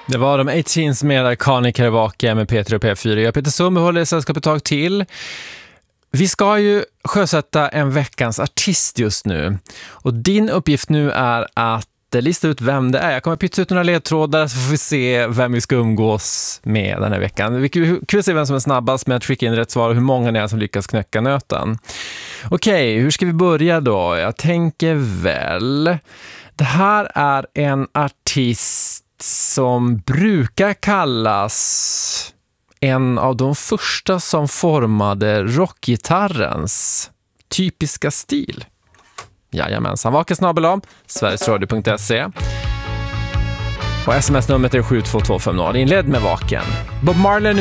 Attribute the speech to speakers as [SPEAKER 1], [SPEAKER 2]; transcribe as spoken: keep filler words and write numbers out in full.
[SPEAKER 1] Det var de arton med Iconic här i Vaken med Peter och P fyra. Jag Peter Sundberg håller sällskap ett tag till. Vi ska ju sjösätta en veckans artist just nu. Och din uppgift nu är att lista ut vem det är. Jag kommer pytsa ut några ledtrådar så får vi se vem vi ska umgås med den här veckan. Vi kan se vem som är snabbast med att skicka in rätt svar och hur många det är som lyckas knäcka nöten. Okej, hur ska vi börja då? Jag tänker väl... Det här är en artist som brukar kallas en av de första som formade rockgitarrens typiska stil. Jajamensan, vaken snabel om sverigesradio punkt se och sms-numret är sju två två fem noll. Inled med Vaken. Bob Marley